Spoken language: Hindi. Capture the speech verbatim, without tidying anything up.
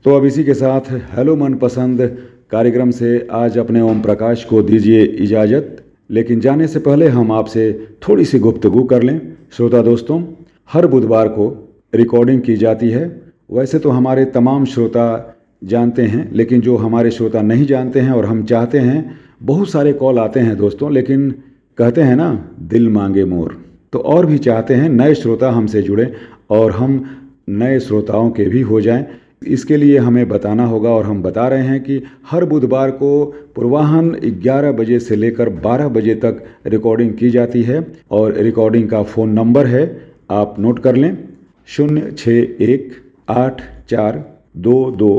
तो अब इसी के साथ हेलो मनपसंद कार्यक्रम से आज अपने ओम प्रकाश को दीजिए इजाज़त। लेकिन जाने से पहले हम आपसे थोड़ी सी गुफ्तगू कर लें। श्रोता दोस्तों, हर बुधवार को रिकॉर्डिंग की जाती है। वैसे तो हमारे तमाम श्रोता जानते हैं, लेकिन जो हमारे श्रोता नहीं जानते हैं और हम चाहते हैं, बहुत सारे कॉल आते हैं दोस्तों, लेकिन कहते हैं ना, दिल मांगे मोर, तो और भी चाहते हैं नए श्रोता हमसे जुड़े और हम नए श्रोताओं के भी हो जाएं। इसके लिए हमें बताना होगा और हम बता रहे हैं कि हर बुधवार को पूर्वाह्न ग्यारह बजे से लेकर बारह बजे तक रिकॉर्डिंग की जाती है और रिकॉर्डिंग का फ़ोन नंबर है, आप नोट कर लें, शून्य छः एक आठ चार दो दो